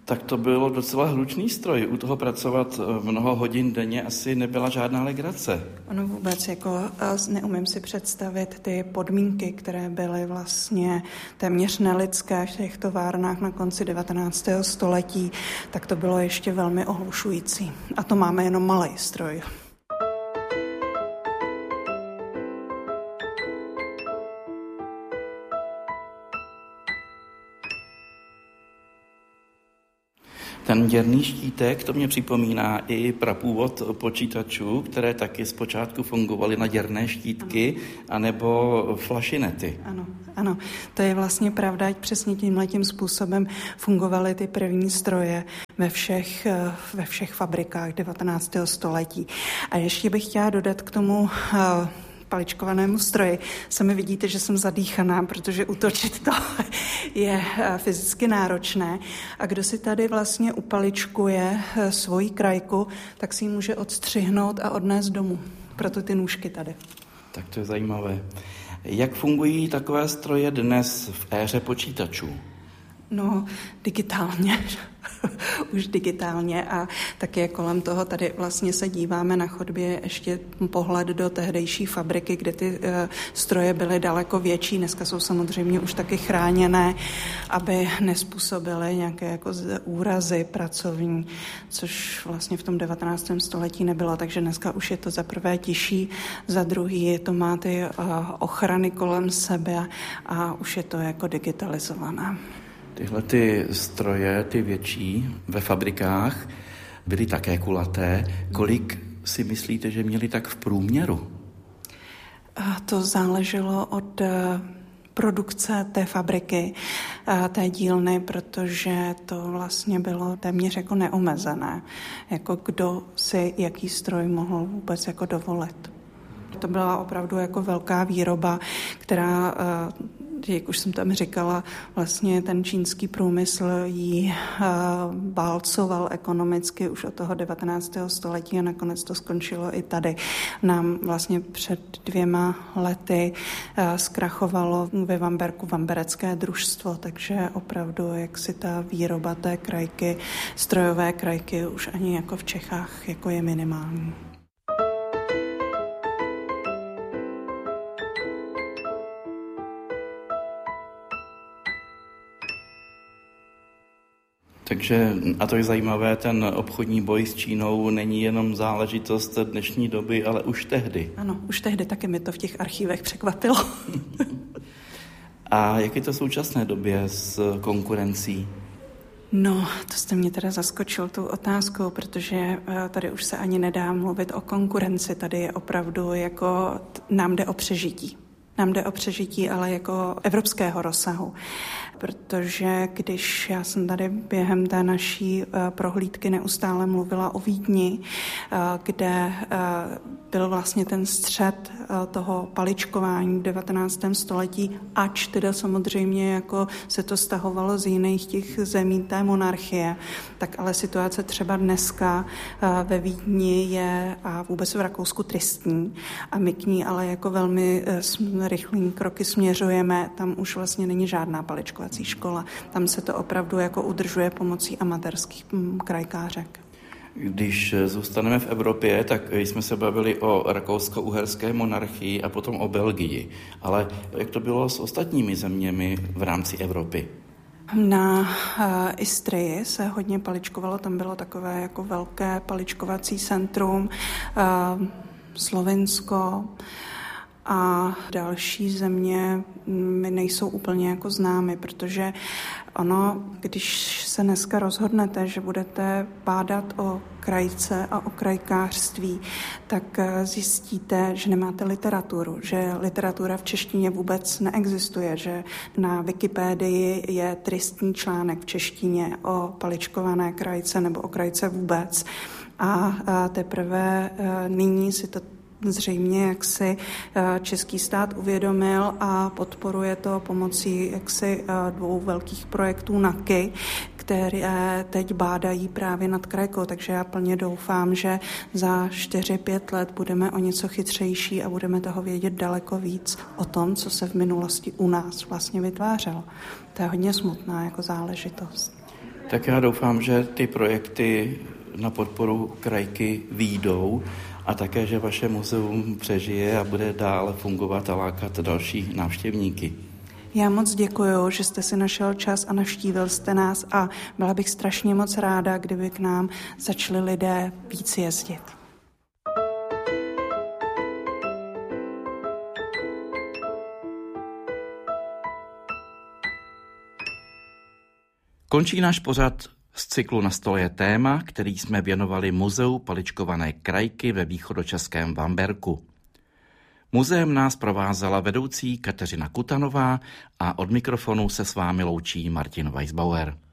Tak to bylo docela hlučný stroj. U toho pracovat mnoho hodin denně asi nebyla žádná legrace. Ono vůbec neumím si představit ty podmínky, které byly vlastně téměř nelidské v těch továrnách na konci 19. století, tak to bylo ještě velmi ohlušující. A to máme jenom malý stroj. Ten děrný štítek, to mě připomíná i prapůvod počítačů, které taky zpočátku fungovaly na děrné štítky, anebo flašinety. Ano, to je vlastně pravda, ať přesně tímhletím způsobem fungovaly ty první stroje ve všech fabrikách 19. století. A ještě bych chtěla dodat k tomu paličkovanému stroji. Sami vidíte, že jsem zadýchaná, protože utočit to je fyzicky náročné. A kdo si tady vlastně upaličkuje svoji krajku, tak si ji může odstřihnout a odnést domů. Proto ty nůžky tady. Tak to je zajímavé. Jak fungují takové stroje dnes v éře počítačů? No, digitálně. Už digitálně a taky kolem toho tady vlastně se díváme na chodbě ještě pohled do tehdejší fabriky, kde ty stroje byly daleko větší. Dneska jsou samozřejmě už taky chráněné, aby nespůsobily nějaké jako úrazy pracovní, což vlastně v tom 19. století nebylo. Takže dneska už je to za prvé tiší, za druhý to má ty ochrany kolem sebe a už je to jako digitalizované. Tyhle ty stroje, ty větší ve fabrikách, byly také kulaté. Kolik si myslíte, že měli tak v průměru? To záleželo od produkce té fabriky, té dílny, protože to vlastně bylo téměř jako neomezené. Jako kdo si jaký stroj mohl vůbec jako dovolit. To byla opravdu jako velká výroba, která, jak už jsem tam říkala, vlastně ten čínský průmysl ji válcoval ekonomicky už od toho 19. století a nakonec to skončilo i tady. Nám vlastně před 2 lety zkrachovalo ve Vamberku vamberecké družstvo, takže opravdu jak si ta výroba té krajky, strojové krajky už ani jako v Čechách jako je minimální. Takže, a to je zajímavé, ten obchodní boj s Čínou není jenom záležitost dnešní doby, ale už tehdy. Ano, už tehdy taky mi to v těch archívech překvapilo. A jak je to v současné době s konkurencí? No, to jste mě teda zaskočil tou otázkou, protože tady už se ani nedá mluvit o konkurenci. Tady je opravdu jako, nám jde o přežití. Nám jde o přežití, ale jako evropského rozsahu. Protože když já jsem tady během té naší prohlídky neustále mluvila o Vídni, kde byl vlastně ten střed toho paličkování v 19. století, ač teda samozřejmě jako se to stahovalo z jiných těch zemí té monarchie, tak ale situace třeba dneska ve Vídni je a vůbec v Rakousku tristní a my k ní ale jako velmi rychlými kroky směřujeme. Tam už vlastně není žádná paličkovací škola. Tam se to opravdu jako udržuje pomocí amatérských krajkářek. Když zůstaneme v Evropě, tak jsme se bavili o rakousko-uherské monarchii a potom o Belgii. Ale jak to bylo s ostatními zeměmi v rámci Evropy? Na Istrii se hodně paličkovalo, tam bylo takové jako velké paličkovací centrum, Slovinsko a další země mi nejsou úplně jako známy, protože ono, když se dneska rozhodnete, že budete bádat o krajce a o krajkářství, tak zjistíte, že nemáte literaturu, že literatura v češtině vůbec neexistuje, že na Wikipédii je tristní článek v češtině o paličkované krajce nebo o krajce vůbec. A teprve nyní si to zřejmě jaksi český stát uvědomil a podporuje to pomocí jaksi 2 velkých projektů NAKY, které teď bádají právě nad krajkou, takže já plně doufám, že za 4-5 let budeme o něco chytřejší a budeme toho vědět daleko víc o tom, co se v minulosti u nás vlastně vytvářelo. To je hodně smutná jako záležitost. Tak já doufám, že ty projekty na podporu krajky vyjdou a také, že vaše muzeum přežije a bude dále fungovat a lákat další návštěvníky. Já moc děkuju, že jste si našel čas a navštívil jste nás a byla bych strašně moc ráda, kdyby k nám začali lidé víc jezdit. Končí náš pořad z cyklu Na stole je téma, který jsme věnovali muzeu paličkované krajky ve východočeském Vamberku. Muzeem nás provázela vedoucí Kateřina Kutanová a od mikrofonu se s vámi loučí Martin Weisbauer.